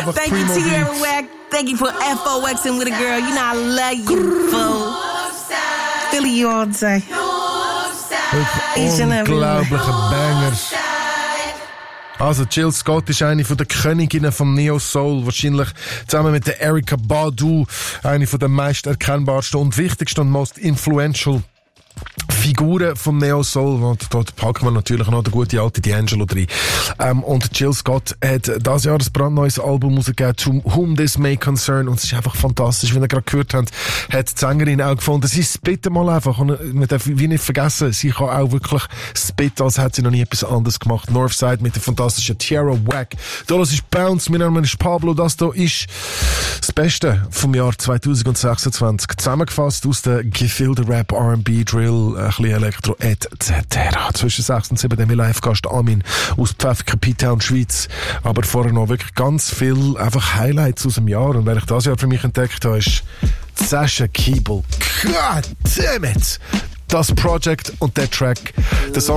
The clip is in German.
einfach Thank you, Primo Tierra Beats. Whack. Thank you for FOXing with a girl. You know I love you, fool. Philly you all day. Unglaubliche Bangers. Also Jill Scott ist eine von der Königinnen vom Neo Soul, wahrscheinlich zusammen mit der Erykah Badu eine von den meist erkennbarsten und wichtigsten und most influential Figuren vom Neo Soul. Und dort packen wir natürlich noch den guten alten D'Angelo rein. Und Jill Scott hat dieses Jahr ein brandneues Album rausgegeben, To Whom This May Concern, und es ist einfach fantastisch. Wie ihr gerade gehört habt, hat die Sängerin auch gefunden, sie spitten mal einfach. Und man darf wie nicht vergessen, sie kann auch wirklich spitten, als hätte sie noch nie etwas anderes gemacht. Northside mit der fantastischen Tierra Whack. Das ist Bounce, mein Name ist Pablo, das hier ist das Beste vom Jahr 2026. Zusammengefasst aus der gefilterten Rap, R&B, Drill, ein bisschen Elektro etc. Zwischen 6 und 7 dem Live-Gast Armin aus Pfäffiker, P-Town, Schweiz. Aber vorher noch wirklich ganz viel einfach Highlights aus dem Jahr. Und wer ich das Jahr für mich entdeckt habe, ist Sasha Keeble. God damn it! Das Project und der Track. Der Song